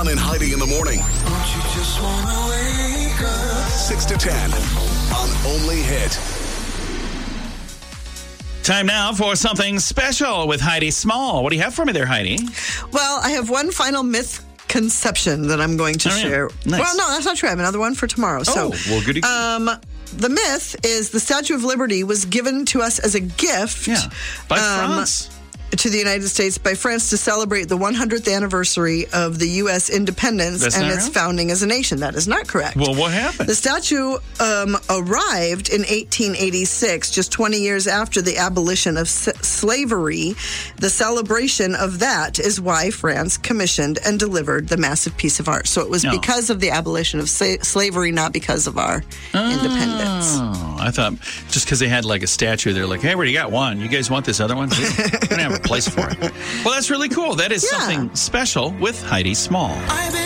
and Heidi in the morning. Don't you just wanna wake up? 6 to 10 on Only Hit. Time now for something special with Heidi Small. What do you have for me there, Heidi? Well, I have one final misconception that I'm going to share. Nice. Well, no, that's not true. I have another one for tomorrow. Well, goody. The myth is the Statue of Liberty was given to us as a gift by France. to the United States by France to celebrate the 100th anniversary of the U.S. independence That's and not its right? founding as a nation. That is not correct. Well, what happened? The statue arrived in 1886, just 20 years after the abolition of slavery. The celebration of that is why France commissioned and delivered the massive piece of art. So it was because of the abolition of slavery, not because of our independence. Oh, I thought just because they had like a statue, they're like, hey, we already got one. You guys want this other one? We're going to have a place for it. Well, that's really cool. That is something special with Heidi Small. I've